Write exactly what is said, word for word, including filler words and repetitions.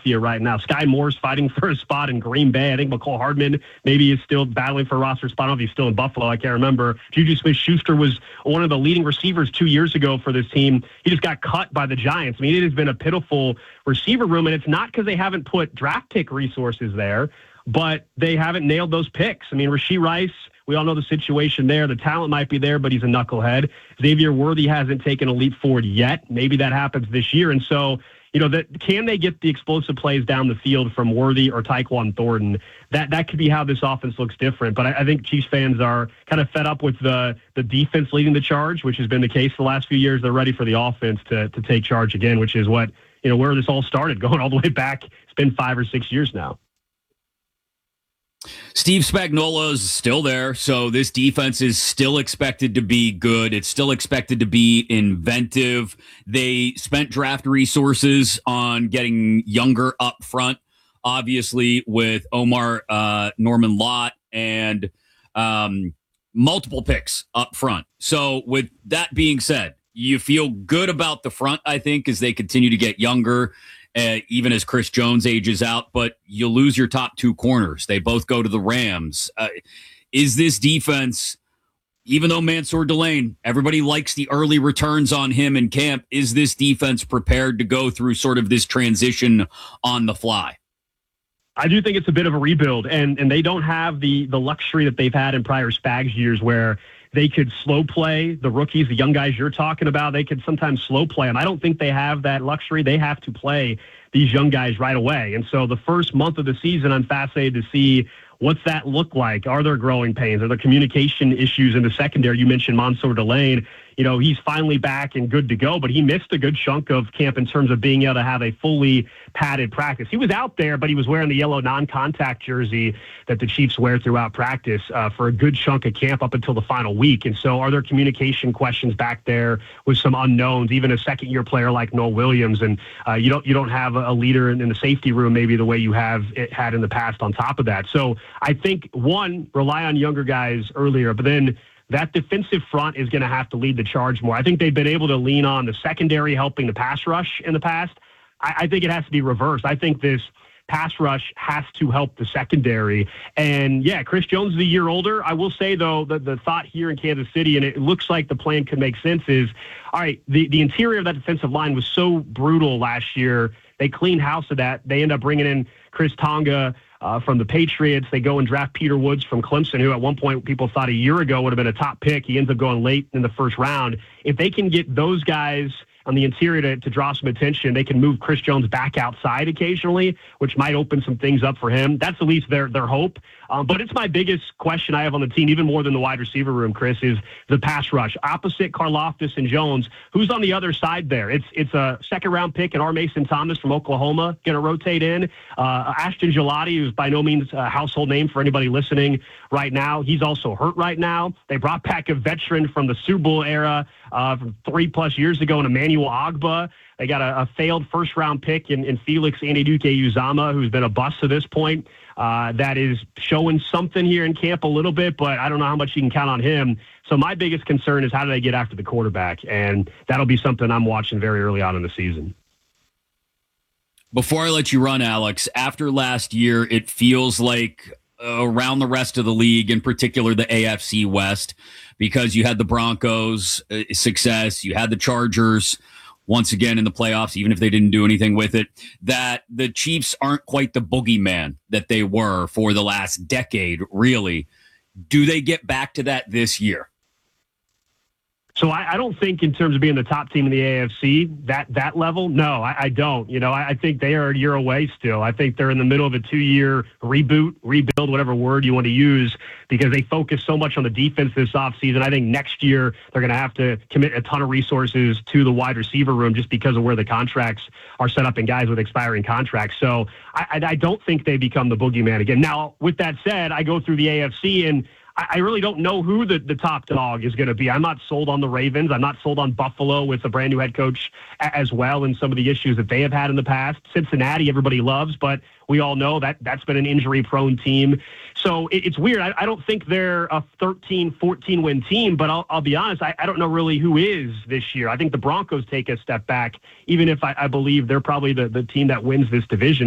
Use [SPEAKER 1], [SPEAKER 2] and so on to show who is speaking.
[SPEAKER 1] Philadelphia right now. Sky Moore's fighting for a spot in Green Bay. I think McCole Hardman maybe is still battling for a roster spot. I don't know if he's still in Buffalo. I can't remember. Juju Smith-Schuster was one of the leading receivers two years ago for this team. He just got cut by the Giants. I mean, it has been a pitiful receiver room, and it's not because they haven't put draft pick resources there, but they haven't nailed those picks. I mean, Rashee Rice, we all know the situation there. The talent might be there, but he's a knucklehead. Xavier Worthy hasn't taken a leap forward yet. Maybe that happens this year. And so, you know, that can they get the explosive plays down the field from Worthy or Tyquan Thornton? That that could be how this offense looks different. But I, I think Chiefs fans are kind of fed up with the the defense leading the charge, which has been the case the last few years. They're ready for the offense to to take charge again, which is what, you know, where this all started, going all the way back. It's been five or six years now.
[SPEAKER 2] Steve Spagnuolo is still there, so this defense is still expected to be good. It's still expected to be inventive. They spent draft resources on getting younger up front, obviously, with Omar uh, Norman Lott and um, multiple picks up front. So with that being said, you feel good about the front, I think, as they continue to get younger. Uh, even as Chris Jones ages out, but you lose your top two corners. They both go to the Rams. Uh, is this defense, even though Mansour Delane, everybody likes the early returns on him in camp, is this defense prepared to go through sort of this transition on the fly?
[SPEAKER 1] I do think it's a bit of a rebuild, and and they don't have the the luxury that they've had in prior Spags years where they could slow play the rookies, the young guys you're talking about. They could sometimes slow play them. I don't think they have that luxury. They have to play these young guys right away. And so the first month of the season, I'm fascinated to see what's that look like. Are there growing pains? Are there communication issues in the secondary? You mentioned Mansour Delane. You know, he's finally back and good to go, but he missed a good chunk of camp in terms of being able to have a fully padded practice. He was out there, but he was wearing the yellow non-contact jersey that the Chiefs wear throughout practice uh, for a good chunk of camp up until the final week. And so are there communication questions back there with some unknowns, even a second-year player like Noel Williams? And uh, you don't you don't have a leader in, in the safety room maybe the way you have it had in the past on top of that. So I think, one, rely on younger guys earlier, but then that defensive front is going to have to lead the charge more. I think they've been able to lean on the secondary helping the pass rush in the past. I, I think it has to be reversed. I think this pass rush has to help the secondary. And, yeah, Chris Jones is a year older. I will say, though, that the thought here in Kansas City, and it looks like the plan could make sense, is, all right, the, the interior of that defensive line was so brutal last year. They cleaned house of that. They end up bringing in Chris Tonga Uh, from the Patriots. They go and draft Peter Woods from Clemson, who at one point people thought a year ago would have been a top pick. He ends up going late in the first round. If they can get those guys on the interior to, to draw some attention, they can move Chris Jones back outside occasionally, which might open some things up for him. That's at least their their hope. Um, but it's my biggest question I have on the team, even more than the wide receiver room, Chris, is the pass rush. Opposite Karlaftis and Jones, who's on the other side there? It's it's a second-round pick and R. Mason Thomas from Oklahoma going to rotate in. Uh, Ashton Gelati, who's by no means a household name for anybody listening right now. He's also hurt right now. They brought back a veteran from the Super Bowl era uh, from three-plus years ago in Emmanuel Ogbah. They got a, a failed first-round pick in, in Felix Anudike-Uzomah, who's been a bust to this point. Uh, that is showing something here in camp a little bit, but I don't know how much you can count on him. So my biggest concern is how do they get after the quarterback? And that'll be something I'm watching very early on in the season.
[SPEAKER 2] Before I let you run, Alex, after last year, it feels like uh, around the rest of the league, in particular the A F C West, because you had the Broncos' uh, success, you had the Chargers once again in the playoffs, even if they didn't do anything with it, that the Chiefs aren't quite the boogeyman that they were for the last decade, really. Do they get back to that this year?
[SPEAKER 1] So I, I don't think in terms of being the top team in the A F C, that that level, no, I, I don't. You know, I, I think they are a year away still. I think they're in the middle of a two-year reboot, rebuild, whatever word you want to use, because they focus so much on the defense this offseason. I think next year they're going to have to commit a ton of resources to the wide receiver room just because of where the contracts are set up and guys with expiring contracts. So I, I, I don't think they become the boogeyman again. Now, with that said, I go through the A F C and I really don't know who the, the top dog is going to be. I'm not sold on the Ravens. I'm not sold on Buffalo with a brand new head coach as well and some of the issues that they have had in the past. Cincinnati, everybody loves, but we all know that that's been an injury-prone team. So it, it's weird. I, I don't think they're a thirteen, fourteen-win team, but I'll, I'll be honest, I, I don't know really who is this year. I think the Broncos take a step back, even if I, I believe they're probably the, the team that wins this division.